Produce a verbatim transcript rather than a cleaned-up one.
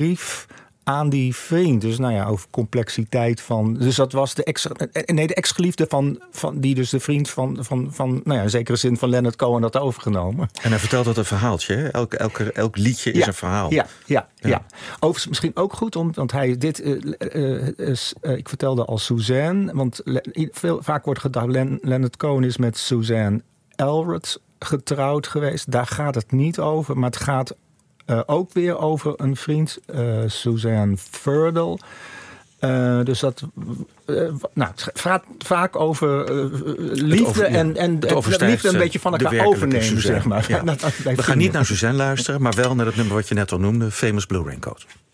brief aan die vriend. Dus nou ja, over complexiteit van... Dus dat was de ex... Nee, de ex-geliefde van, van... Die dus de vriend van... van, van nou ja, in zekere zin van Leonard Cohen had overgenomen. En hij vertelt dat een verhaaltje, hè? Elk, elk, elk liedje is ja, een verhaal. Ja, ja, ja. ja. Overigens misschien ook goed, om, want hij dit... Uh, uh, is, uh, ik vertelde al Suzanne, want le, veel, vaak wordt gedacht... Len, Leonard Cohen is met Suzanne Elrod getrouwd geweest. Daar gaat het niet over, maar het gaat... Uh, ook weer over een vriend, uh, Suzanne Furdle. Uh, dus dat uh, nou, het gaat vaak over uh, liefde over, ja, en, en, en liefde een beetje van elkaar overnemen, Suzanne. zeg maar. Ja. We gaan niet naar Suzanne luisteren, maar wel naar het nummer wat je net al noemde, Famous Blue Raincoat.